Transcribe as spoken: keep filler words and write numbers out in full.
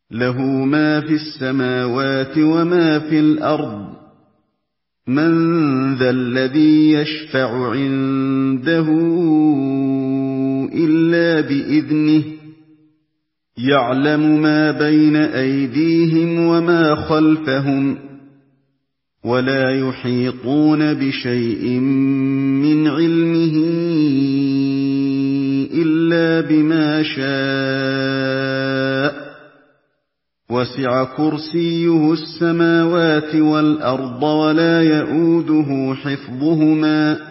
لَهُ مَا فِي السَّمَاوَاتِ وَمَا فِي الْأَرْضِ ۗ مَن ذَا الَّذِي يَشْفَعُ عِندَهُ إِلَّا بِإِذْنِهِ ۚ يَعْلَمُ مَا بَيْنَ أَيْدِيهِمْ وَمَا خَلْفَهُمْ ۖ وَلَا يُحِيطُونَ بِشَيْءٍ مِّنْ عِلْمِهِ إِلَّا بِمَا شَاءَ ۚ وَسِعَ كُرْسِيُّهُ السَّمَاوَاتِ وَالْأَرْضَ وَلَا يَئُودُهُ حِفْظُهُمَا ۚ